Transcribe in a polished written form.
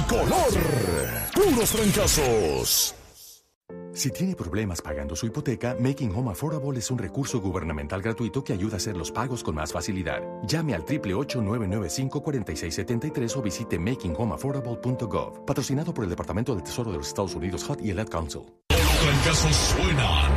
tricolor. Puros trancazos. Si tiene problemas pagando su hipoteca, Making Home Affordable es un recurso gubernamental gratuito que ayuda a hacer los pagos con más facilidad. Llame al 888-995-4673 o visite makinghomeaffordable.gov. Patrocinado por el Departamento del Tesoro de los Estados Unidos, HUD y el Ad Council. Los trancazos suenan